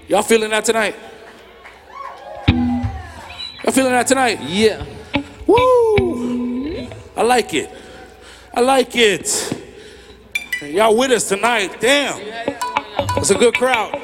Y'all feeling that tonight? Y'all feeling that tonight? Yeah. Woo! I like it. I like it. Y'all with us tonight. Damn. It's a good crowd.